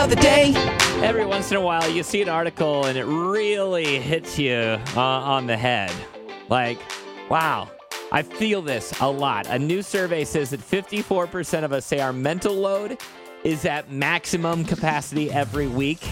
of the day. Every once in a while, you see an article and it really hits you on the head. Like, wow, I feel this a lot. A new survey says that 54% of us say our mental load is at maximum capacity every week.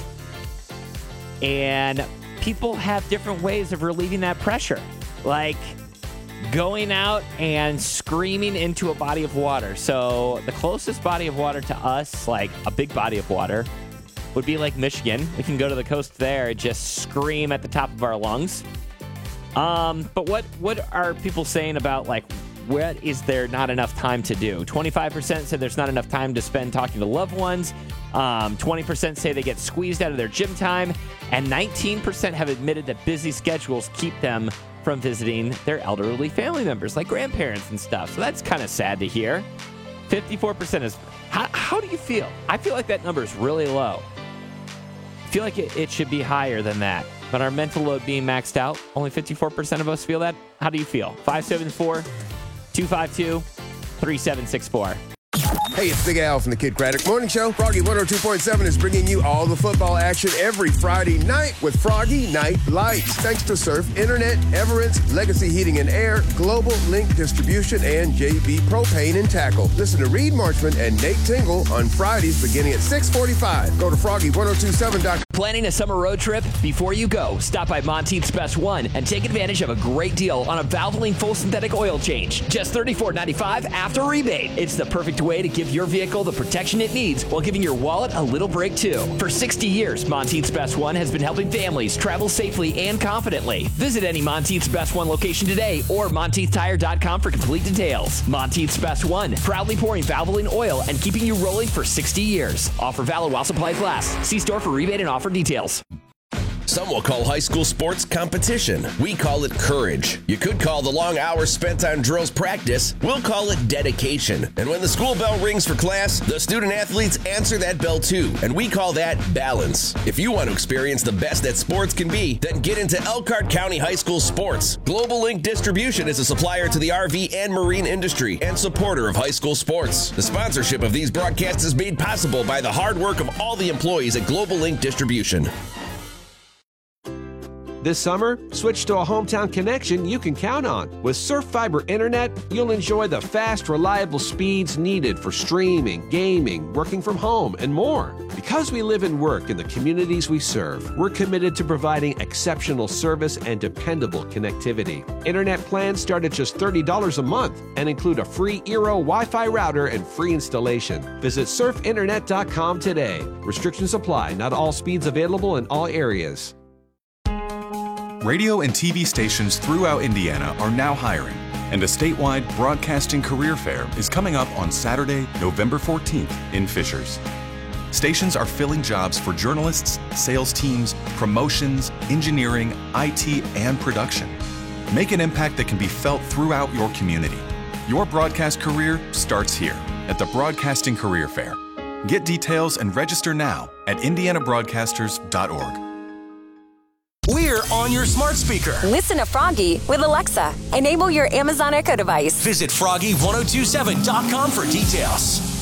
And people have different ways of relieving that pressure. Like going out and screaming into a body of water. So the closest body of water to us, like a big body of water, would be Lake Michigan. We can go to the coast there and just scream at the top of our lungs. But what are people saying about, like, what is there not enough time to do? 25% said there's not enough time to spend talking to loved ones. 20% say they get squeezed out of their gym time. And 19% have admitted that busy schedules keep them from visiting their elderly family members, like grandparents and stuff. So that's kind of sad to hear. 54% is... How do you feel? I feel like that number is really low. I feel like it should be higher than that. But our mental load being maxed out, only 54% of us feel that. How do you feel? 574-252-3764. Hey, it's Big Al from the Kid Craddock Morning Show. Froggy 102.7 is bringing you all the football action every Friday night with Froggy Night Lights. Thanks to Surf Internet, Everence, Legacy Heating and Air, Global Link Distribution, and JB Propane and Tackle. Listen to Reed Marchman and Nate Tingle on Fridays beginning at 6:45. Go to froggy1027.com. Planning a summer road trip? Before you go, stop by Monteith's Best One and take advantage of a great deal on a Valvoline full synthetic oil change. Just $34.95 after rebate. It's the perfect way to give your vehicle the protection it needs while giving your wallet a little break too. For 60 years, Monteith's Best One has been helping families travel safely and confidently. Visit any Monteith's Best One location today or MonteithTire.com for complete details. Monteith's Best One, proudly pouring Valvoline oil and keeping you rolling for 60 years. Offer valid while supplies last. See store for rebate and offer details. Some will call high school sports competition. We call it courage. You could call the long hours spent on drills practice. We'll call it dedication. And when the school bell rings for class, the student athletes answer that bell too. And we call that balance. If you want to experience the best that sports can be, then get into Elkhart County High School sports. Global Link Distribution is a supplier to the RV and marine industry and supporter of high school sports. The sponsorship of these broadcasts is made possible by the hard work of all the employees at Global Link Distribution. This summer, switch to a hometown connection you can count on. With Surf Fiber Internet, you'll enjoy the fast, reliable speeds needed for streaming, gaming, working from home, and more. Because we live and work in the communities we serve, we're committed to providing exceptional service and dependable connectivity. Internet plans start at just $30 a month and include a free Eero Wi-Fi router and free installation. Visit surfinternet.com today. Restrictions apply. Not all speeds available in all areas. Radio and TV stations throughout Indiana are now hiring, and a statewide broadcasting career fair is coming up on Saturday, November 14th in Fishers. Stations are filling jobs for journalists, sales teams, promotions, engineering, IT, and production. Make an impact that can be felt throughout your community. Your broadcast career starts here at the Broadcasting Career Fair. Get details and register now at indianabroadcasters.org. We're on your smart speaker. Listen to Froggy with Alexa. Enable your Amazon Echo device. Visit froggy1027.com for details.